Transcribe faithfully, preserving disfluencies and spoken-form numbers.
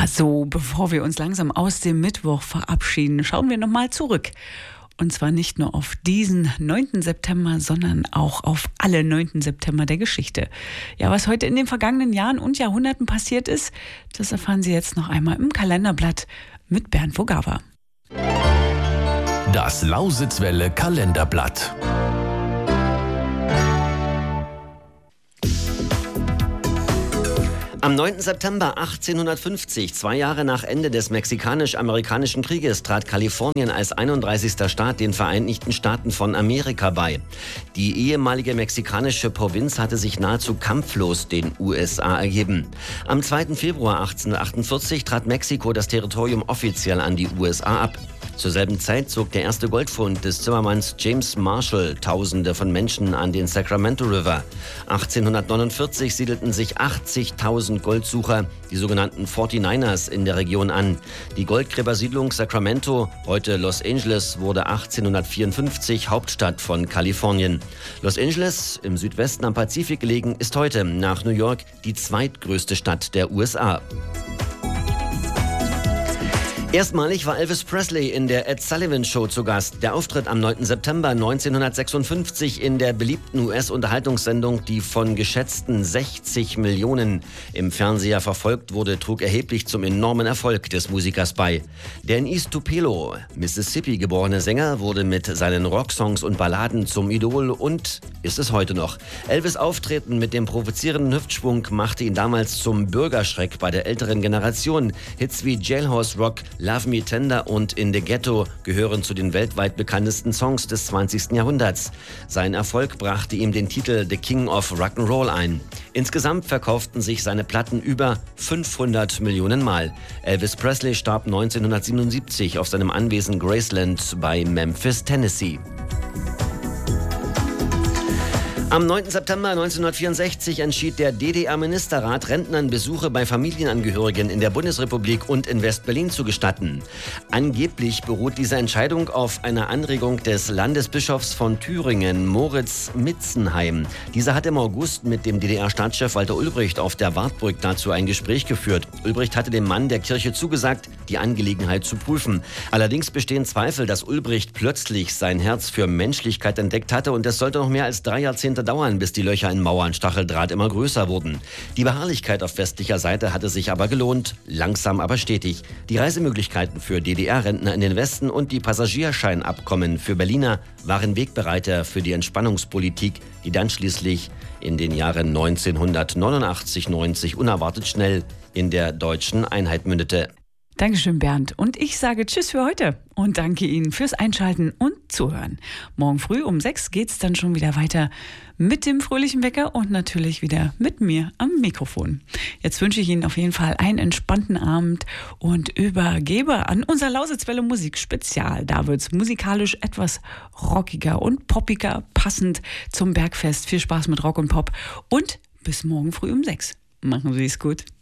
Ja, so, bevor wir uns langsam aus dem Mittwoch verabschieden, schauen wir nochmal zurück. Und zwar nicht nur auf diesen neunten September, sondern auch auf alle neunten September der Geschichte. Ja, was heute in den vergangenen Jahren und Jahrhunderten passiert ist, das erfahren Sie jetzt noch einmal im Kalenderblatt mit Bernd Vogava. Das Lausitzwelle Kalenderblatt. Am neunten September achtzehnhundertfünfzig, zwei Jahre nach Ende des Mexikanisch-Amerikanischen Krieges, trat Kalifornien als einunddreißigster Staat den Vereinigten Staaten von Amerika bei. Die ehemalige mexikanische Provinz hatte sich nahezu kampflos den U S A ergeben. Am zweiten Februar achtzehnhundertachtundvierzig trat Mexiko das Territorium offiziell an die U S A ab. Zur selben Zeit zog der erste Goldfund des Zimmermanns James Marshall Tausende von Menschen an den Sacramento River. achtzehnhundertneunundvierzig siedelten sich achtzigtausend Goldsucher, die sogenannten forty-niners, in der Region an. Die Goldgräbersiedlung Sacramento, heute Los Angeles, wurde achtzehnhundertvierundfünfzig Hauptstadt von Kalifornien. Los Angeles, im Südwesten am Pazifik gelegen, ist heute nach New York die zweitgrößte Stadt der U S A. Erstmalig war Elvis Presley in der Ed Sullivan Show zu Gast. Der Auftritt am neunten September neunzehnhundertsechsundfünfzig in der beliebten U S-Unterhaltungssendung, die von geschätzten sechzig Millionen im Fernseher verfolgt wurde, trug erheblich zum enormen Erfolg des Musikers bei. Der in East Tupelo, Mississippi geborene Sänger wurde mit seinen Rocksongs und Balladen zum Idol und ist es heute noch. Elvis' Auftreten mit dem provozierenden Hüftschwung machte ihn damals zum Bürgerschreck bei der älteren Generation. Hits wie Jailhouse Rock, Love Me Tender und In the Ghetto gehören zu den weltweit bekanntesten Songs des zwanzigsten Jahrhunderts. Sein Erfolg brachte ihm den Titel The King of Rock'n'Roll ein. Insgesamt verkauften sich seine Platten über fünfhundert Millionen Mal. Elvis Presley starb neunzehnhundertsiebenundsiebzig auf seinem Anwesen Graceland bei Memphis, Tennessee. Am neunten September neunzehnhundertvierundsechzig entschied der D D R-Ministerrat, Rentnern Besuche bei Familienangehörigen in der Bundesrepublik und in West-Berlin zu gestatten. Angeblich beruht diese Entscheidung auf einer Anregung des Landesbischofs von Thüringen, Moritz Mitzenheim. Dieser hat im August mit dem D D R-Staatschef Walter Ulbricht auf der Wartburg dazu ein Gespräch geführt. Ulbricht hatte dem Mann der Kirche zugesagt, die Angelegenheit zu prüfen. Allerdings bestehen Zweifel, dass Ulbricht plötzlich sein Herz für Menschlichkeit entdeckt hatte und es sollte noch mehr als drei Jahrzehnte dauern, bis die Löcher in Mauern Stacheldraht immer größer wurden. Die Beharrlichkeit auf westlicher Seite hatte sich aber gelohnt, langsam aber stetig. Die Reisemöglichkeiten für D D R-Rentner in den Westen und die Passagierscheinabkommen für Berliner waren Wegbereiter für die Entspannungspolitik, die dann schließlich in den Jahren neunzehnhundertneunundachtzig neunzig unerwartet schnell in der deutschen Einheit mündete. Dankeschön, Bernd. Und ich sage Tschüss für heute und danke Ihnen fürs Einschalten und Zuhören. Morgen früh um sechs geht's dann schon wieder weiter mit dem fröhlichen Wecker und natürlich wieder mit mir am Mikrofon. Jetzt wünsche ich Ihnen auf jeden Fall einen entspannten Abend und übergebe an unser Lausitzwelle Musik Spezial. Da wird's musikalisch etwas rockiger und poppiger, passend zum Bergfest. Viel Spaß mit Rock und Pop und bis morgen früh um sechs. Machen Sie es gut.